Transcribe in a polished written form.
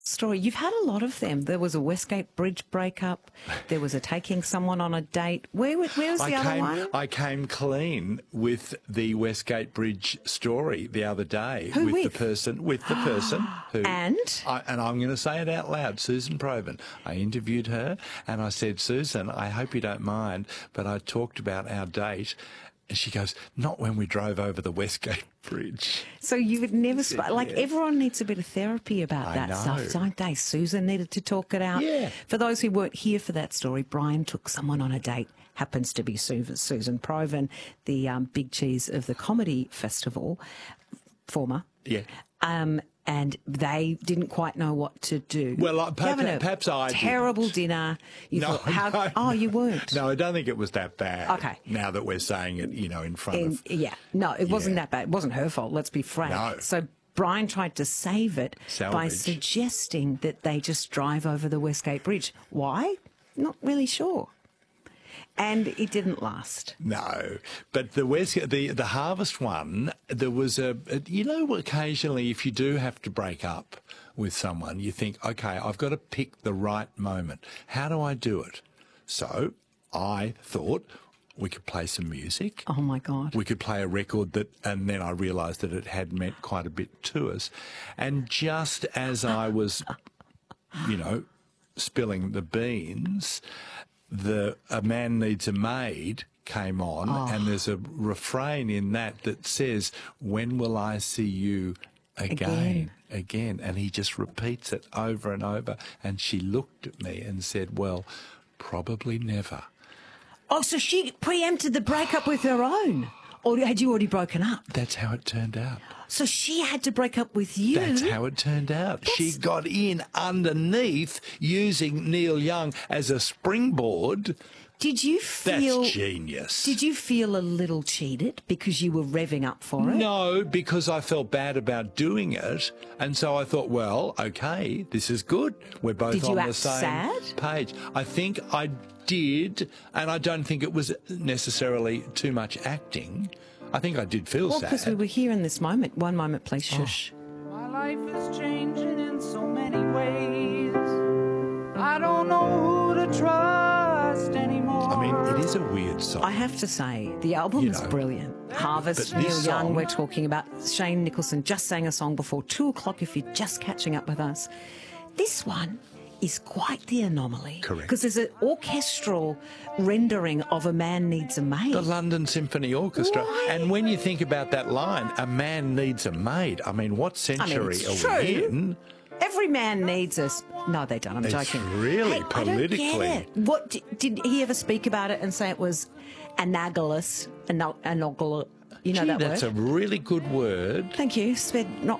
story. You've had a lot of them. There was a Westgate Bridge breakup. There was a taking someone on a date. Where was the other one? I came clean with the Westgate Bridge story the other day. Who with? the person who... And I'm going to say it out loud, Susan Provan. I interviewed her and I said, Susan, I hope you don't mind, but I talked about our date. And she goes, not when we drove over the Westgate Bridge. so you would never... everyone needs a bit of therapy about that stuff, don't they? Susan needed to talk it out. Yeah. For those who weren't here for that story, Brian took someone on a date. Happens to be Susan Provan, the big cheese of the comedy festival, former. Yeah. And they didn't quite know what to do. Well, perhaps I did. Terrible dinner. You No, thought, no. Oh, you weren't. No, I don't think it was that bad. Okay. Now that we're saying it, in front of... Yeah. No, it wasn't that bad. It wasn't her fault, let's be frank. No. So Brian tried to save it by Salvage. suggesting that they just drive over the Westgate Bridge. Why? Not really sure. And it didn't last. No, but the Harvest one, there was occasionally if you do have to break up with someone, you think, okay, I've got to pick the right moment. How do I do it? So I thought we could play some music. Oh, my God. We could play a record and then I realised that it had meant quite a bit to us. And just as I was, spilling the beans, A Man Needs a Maid came on, and there's a refrain in that says, when will I see you again? And he just repeats it over and over. And she looked at me and said, well, probably never. Oh, so she preempted the breakup with her own? Or had you already broken up? That's how it turned out. So she had to break up with you? That's how it turned out. She got in underneath using Neil Young as a springboard. Did you feel... That's genius. Did you feel a little cheated because you were revving up for it? No, because I felt bad about doing it. And so I thought, well, okay, this is good. We're both on the same page. I think I did, and I don't think it was necessarily too much acting. I think I did feel sad. Well, because we were here in this moment. One moment, please, shush. My life is changing in so many ways. I don't know who to trust anymore. I mean, it is a weird song. I have to say, the album is brilliant. Harvest, Neil Young, we're talking about. Shane Nicholson just sang a song before 2 o'clock if you're just catching up with us. This one is quite the anomaly. Correct. Because there's an orchestral rendering of A Man Needs a Maid. The London Symphony Orchestra. Why? And when you think about that line, a man needs a maid, I mean, what century are we in? Every man needs us. No, they don't. I'm joking. It's really politically. I don't get it. What did he ever speak about it and say it was analogous? You know that word? That's a really good word. Thank you. Sped not